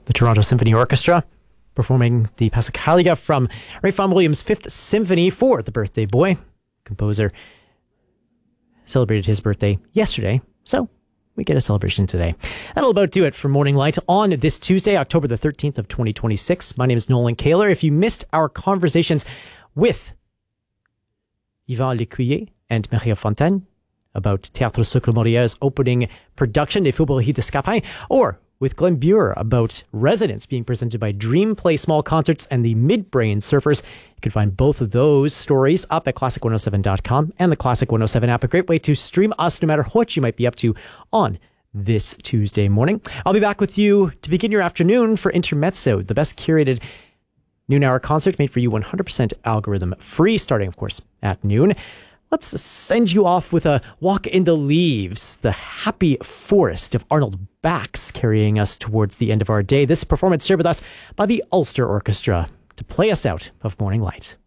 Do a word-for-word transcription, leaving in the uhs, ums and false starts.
the Toronto Symphony Orchestra performing the Passacaglia from Ralph Vaughan Williams' Fifth Symphony for the birthday boy. Composer celebrated his birthday yesterday, so we get a celebration today. That'll about do it for Morning Light on this Tuesday, October the thirteenth of twenty twenty-six. My name is Nolan Kaler. If you missed our conversations with Yvan Lecuyer and Maria Fontaine about Théâtre Cercle Morière's opening production des Faubourgs de Scapin, or with Glenn Buer about Residents being presented by Dream Play Small Concerts and the Midbrain Surfers. You can find both of those stories up at classic one oh seven dot com and the Classic one oh seven app. A great way to stream us no matter what you might be up to on this Tuesday morning. I'll be back with you to begin your afternoon for Intermezzo, the best curated noon hour concert made for you one hundred percent algorithm free, starting, of course, at noon. Let's send you off with a Walk in the Leaves, the happy forest of Arnold Bax, carrying us towards the end of our day. This performance shared with us by the Ulster Orchestra to play us out of Morning Light.